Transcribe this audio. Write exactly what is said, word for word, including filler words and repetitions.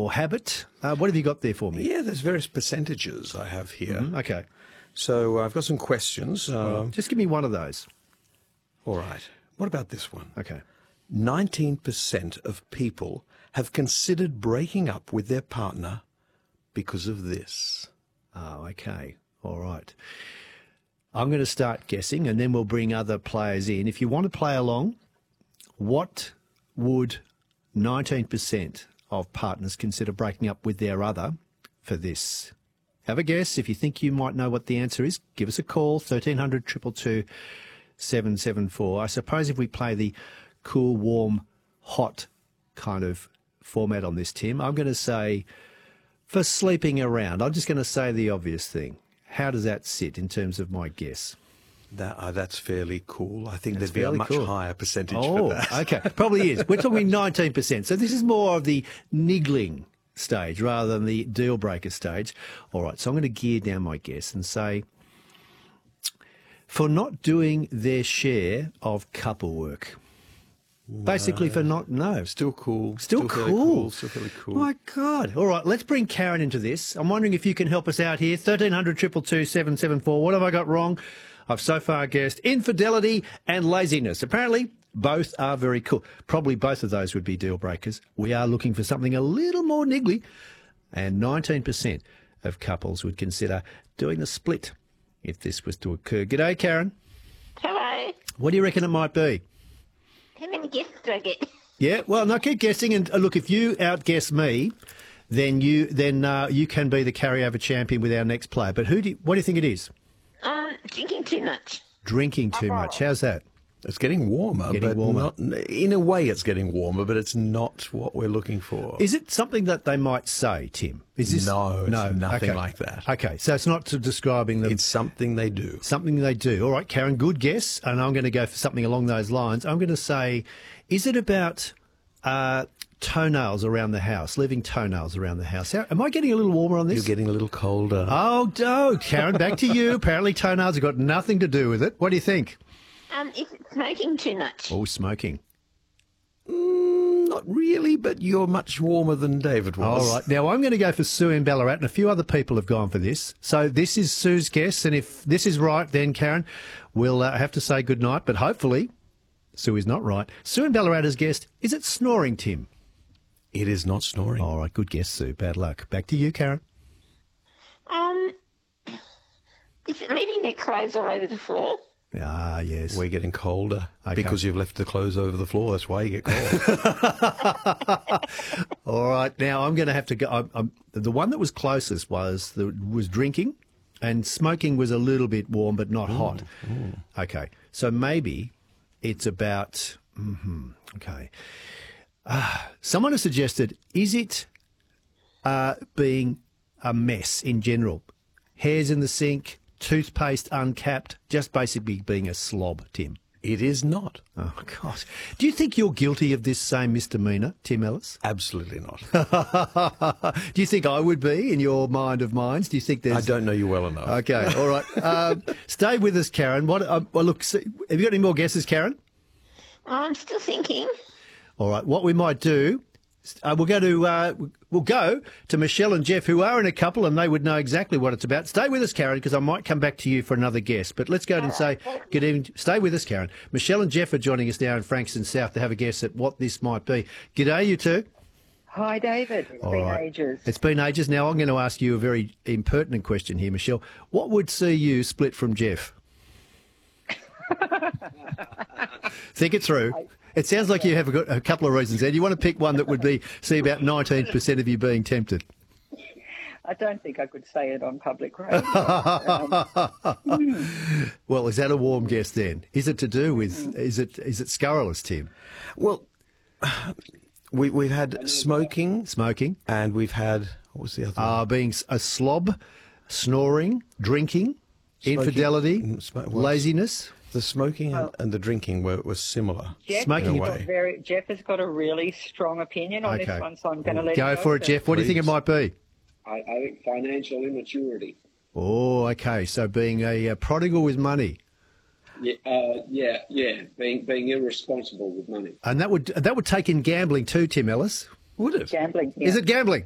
or habit. Uh, what have you got there for me? Yeah, there's various percentages I have here. Mm, okay. So uh, I've got some questions. Uh, Just give me one of those. all right. What about this one? Okay. nineteen percent of people have considered breaking up with their partner because of this. Oh, okay. All right. I'm going to start guessing, and then we'll bring other players in. If you want to play along, what would nineteen percent of partners consider breaking up with their other for this? Have a guess. If you think you might know what the answer is, give us a call, thirteen hundred, two two two, seven seven four. I suppose if we play the cool, warm, hot kind of format on this, Tim, I'm going to say for sleeping around. I'm just going to say the obvious thing. How does that sit in terms of my guess? That, uh, that's fairly cool. I think That's there'd be a fairly much cool. higher percentage Oh, for that. okay. Probably is. We're talking nineteen percent. So this is more of the niggling stage rather than the deal breaker stage. All right, so I'm going to gear down my guess and say for not doing their share of couple work. Basically for not, no. Still cool. Still, fairly cool. Still fairly cool. My God. All right, let's bring Karen into this. I'm wondering if you can help us out here. thirteen hundred, two two two, seven seven four. What have I got wrong? I've so far guessed infidelity and laziness. Apparently, both are very cool. Probably both of those would be deal breakers. We are looking for something a little more niggly. And nineteen percent of couples would consider doing the split if this was to occur. G'day, Karen. Hello. What do you reckon it might be? How many guests do I get? Yeah, well, no, keep guessing. And uh, look, if you outguess me, then you then uh, you can be the carryover champion with our next player. But who do you, what do you think it is? Um, drinking too much. Drinking too much. How's that? It's getting warmer, Getting but warmer. not, in a way it's getting warmer, but it's not what we're looking for. Is it something that they might say, Tim? Is this No, it's no nothing okay. like that. Okay, so it's not to describing them. It's something they do. Something they do. All right, Karen, good guess. And I'm going to go for something along those lines. I'm going to say, is it about uh, toenails around the house, leaving toenails around the house? How, am I getting a little warmer on this? You're getting a little colder. Oh, no, Karen, back to you. Apparently toenails have got nothing to do with it. What do you think? Um, is it smoking too much? Oh, smoking. Mm, not really, but you're much warmer than David was. All right. Now, I'm going to go for Sue in Ballarat, and a few other people have gone for this. So this is Sue's guess, and if this is right, then, Karen, we'll uh, have to say goodnight. But hopefully, Sue is not right. Sue in Ballarat has guessed, is it snoring, Tim? It is not snoring. All right, good guess, Sue. Bad luck. Back to you, Karen. Um, is it leaving their clothes all over the floor? Ah, yes. We're getting colder Okay. because you've left the clothes over the floor. That's why you get cold. All right. Now, I'm going to have to go. I'm, I'm, the one that was closest was the, was drinking, and smoking was a little bit warm but not hot. Okay. So maybe it's about, mm-hmm, okay. Uh, someone has suggested, is it uh, being a mess in general? Hairs in the sink, toothpaste uncapped, just basically being a slob, Tim. It is not. Oh, gosh. Do you think you're guilty of this same misdemeanour, Tim Ellis? Absolutely not. Do you think I would be in your mind of minds? Do you think there's... I don't know you well enough. Okay, all right. Um, stay with us, Karen. What? Uh, well, look, see, have you got any more guesses, Karen? I'm still thinking. All right. What we might do, uh, we'll go to uh, we'll go to Michelle and Jeff, who are in a couple, and they would know exactly what it's about. Stay with us, Karen, because I might come back to you for another guess. But let's go and say good evening. Stay with us, Karen. Michelle and Jeff are joining us now in Frankston South to have a guess at what this might be. G'day, you two. Hi, David. It's All been right. ages. It's been ages. Now I'm going to ask you a very impertinent question here, Michelle. What would see you split from Jeff? Think it through. It sounds like you have a, got a couple of reasons there. Do you want to pick one that would be see about nineteen percent of you being tempted? I don't think I could say it on public radio. um, Well, is that a warm guess then? Is it to do with, is it is it scurrilous, Tim? Well, we, we've had smoking Smoking, and we've had, what was the other one? uh, being a slob, snoring, drinking, Smoking, infidelity, mm, sm- well, laziness. The smoking and, and the drinking were, were similar. Jeff, Smoking has in a got way. very, Jeff has got a really strong opinion on Okay. this one, so I'm going to let Go him for it, Jeff. What do you think it might be? I, I think financial immaturity. Oh, okay. So being a, uh prodigal with money. Yeah, uh, yeah, yeah. Being being irresponsible with money. And that would that would take in gambling too, Tim Ellis. Would it? Gambling. Yeah. Is it gambling?